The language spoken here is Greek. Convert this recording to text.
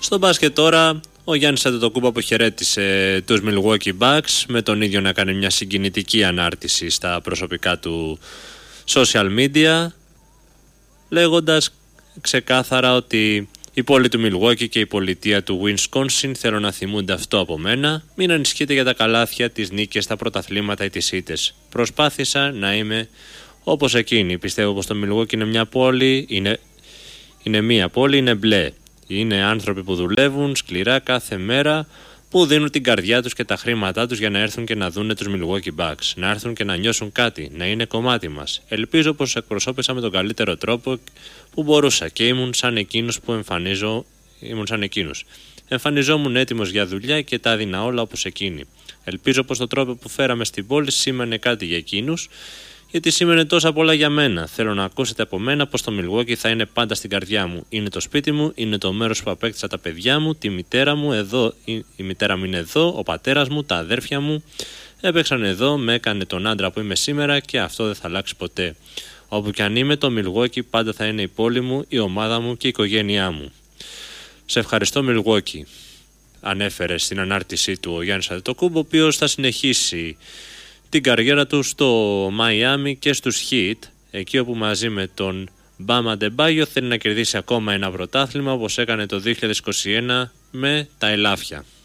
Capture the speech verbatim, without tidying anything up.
Στο μπάσκετ τώρα, ο Γιάννης Αντετοκούνμπο αποχαιρέτησε τους Milwaukee Bucks, με τον ίδιο να κάνει μια συγκινητική ανάρτηση στα προσωπικά του social media, λέγοντας ξεκάθαρα ότι η πόλη του Milwaukee και η πολιτεία του Wisconsin θέλουν να θυμούνται αυτό από μένα. Μην ανησυχείτε για τα καλάθια, τις νίκες, τα πρωταθλήματα ή τις ήττες. Προσπάθησα να είμαι όπως εκείνη. Πιστεύω πως το Milwaukee είναι μια πόλη, είναι, είναι μια πόλη, είναι μπλε. Είναι άνθρωποι που δουλεύουν σκληρά κάθε μέρα, που δίνουν την καρδιά τους και τα χρήματά τους για να έρθουν και να δούνε τους Milwaukee Bucks, να έρθουν και να νιώσουν κάτι, να είναι κομμάτι μας. Ελπίζω πως εκπροσώπησα με τον καλύτερο τρόπο που μπορούσα και ήμουν σαν εκείνους που εμφανίζω, ήμουν σαν εκείνους. Εμφανιζόμουν έτοιμος για δουλειά και τα έδινα όλα όπως εκείνοι. Ελπίζω πως το τρόπο που φέραμε στην πόλη σήμαινε κάτι για εκείνους, γιατί σήμαινε τόσα πολλά για μένα. Θέλω να ακούσετε από μένα πως το Milwaukee θα είναι πάντα στην καρδιά μου. Είναι το σπίτι μου, είναι το μέρος που απέκτησα τα παιδιά μου, τη μητέρα μου εδώ, η, η μητέρα μου είναι εδώ, ο πατέρας μου, τα αδέρφια μου έπαιξαν εδώ, με έκανε τον άντρα που είμαι σήμερα και αυτό δεν θα αλλάξει ποτέ. Όπου κι αν είμαι, το Milwaukee πάντα θα είναι η πόλη μου, η ομάδα μου και η οικογένειά μου. Σε ευχαριστώ Milwaukee, ανέφερε στην ανάρτησή του ο Γιάννης Αντετοκούνμπο, ο οποίος θα συνεχίσει την καριέρα του στο Μαϊάμι και στους Heat, εκεί όπου μαζί με τον Μπαμ Αντεμπάγιο θέλει να κερδίσει ακόμα ένα πρωτάθλημα, όπως έκανε το δύο χιλιάδες είκοσι ένα με τα Ελάφια.